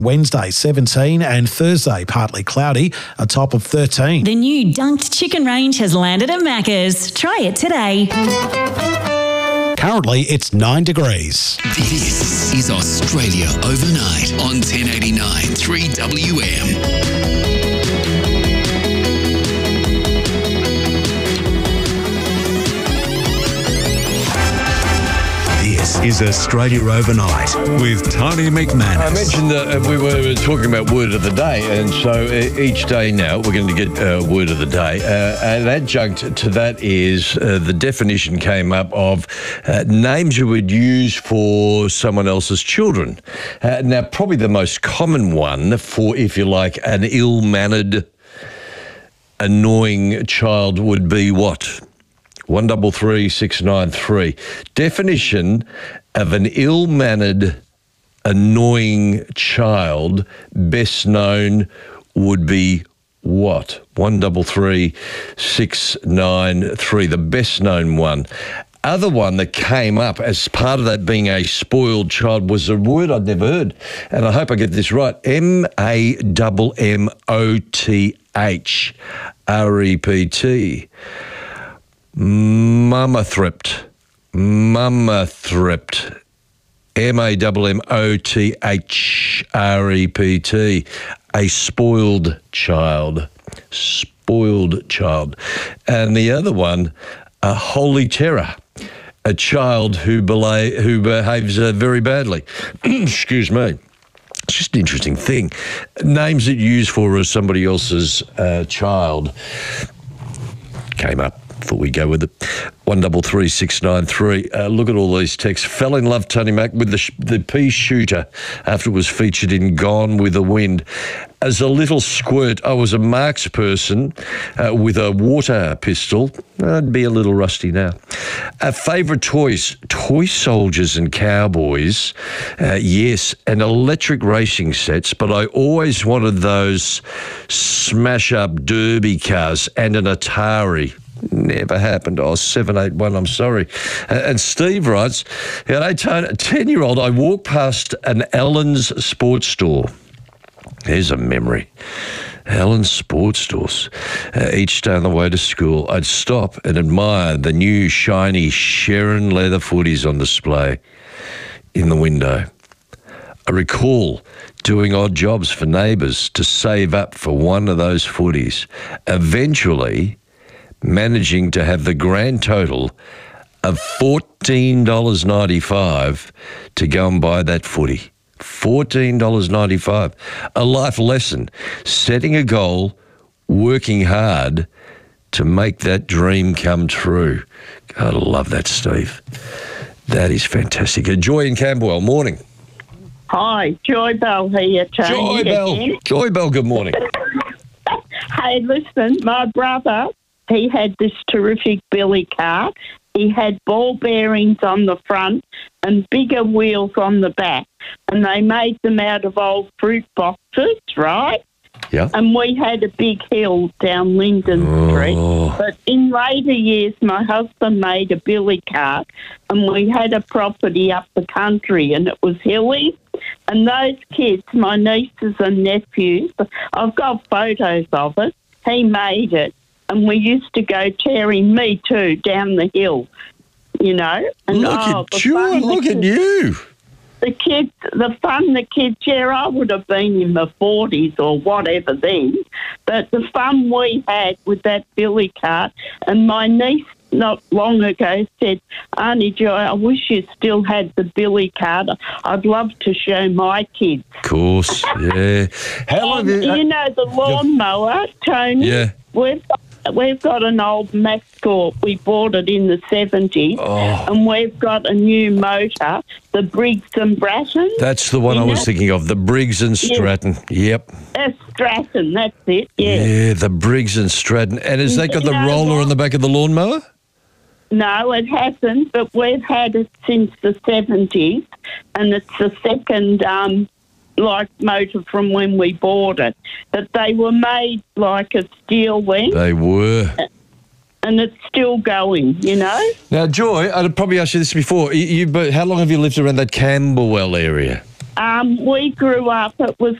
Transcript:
Wednesday 17 and Thursday partly cloudy, a top of 13. The new Dunked Chicken range has landed at Macca's. Try it today. Currently, it's 9 degrees. This is Australia Overnight on 1089 3WM. This is Australia Overnight with Tony McManus. I mentioned that we were talking about word of the day, and so each day now we're going to get word of the day. An adjunct to that is the definition came up of names you would use for someone else's children. Now, probably the most common one for, if you like, an ill-mannered, annoying child would be what? 133 693. Definition of an ill-mannered, annoying child, best known, would be what? 133 693. The best known one. Other one that came up as part of that being a spoiled child was a word I'd never heard, and I hope I get this right. MAMMOTHREPT. Mummathrept. Mummathrept. MAMMOTHREPT. A spoiled child. Spoiled child. And the other one, a holy terror. A child who behaves very badly. Excuse me. It's just an interesting thing. Names that you use for somebody else's child came up. Thought we'd go with it. 133 693. Look at all these texts. Fell in love, Tony Mac, with the pea shooter after it was featured in Gone with the Wind. As a little squirt, I was a marks person with a water pistol. I'd be a little rusty now. Favourite toys? Toy soldiers and cowboys. Yes, and electric racing sets, but I always wanted those smash-up derby cars and an Atari. Never happened. I was 781, I'm sorry. And Steve writes, a 10-year-old, I walked past an Allen's sports store. Here's a memory. Allen's sports stores. Each day on the way to school, I'd stop and admire the new shiny Sharon leather footies on display in the window. I recall doing odd jobs for neighbours to save up for one of those footies. Eventually managing to have the grand total of $14.95 to go and buy that footy. $14.95. A life lesson. Setting a goal, working hard to make that dream come true. God, I love that, Steve. That is fantastic. Joy in Camberwell, morning. Hi, Joy Bell here, Tony. Joy Bell. Joy Bell, good morning. Hey, listen, my brother, he had this terrific billy cart. He had ball bearings on the front and bigger wheels on the back. And they made them out of old fruit boxes, right? Yeah. And we had a big hill down Linden Street. But in later years, my husband made a billy cart and we had a property up the country and it was hilly. And those kids, my nieces and nephews, I've got photos of it. He made it. And we used to go tearing, me too, down the hill, you know. And look at you. The kids, the fun the kids share, I would have been in my 40s or whatever then, but the fun we had with that billy cart, and my niece not long ago said, Auntie Joy, I wish you still had the billy cart. I'd love to show my kids. Of course, yeah. How long you know the lawnmower, Tony? Yeah. We've got an old Mascot. We bought it in the 70s, and we've got a new motor, the Briggs and Stratton. That's the one I was thinking of, the Briggs and Stratton. Yep. That's Stratton, that's it, yeah. Yeah, the Briggs and Stratton. And has that got the roller on the back of the lawnmower? No, it hasn't, but we've had it since the 70s, and it's the second motor from when we bought it. But they were made like a steel wing. They were. And it's still going, you know. Now, Joy, I'd probably asked you this before. But how long have you lived around that Camberwell area? We grew up, it was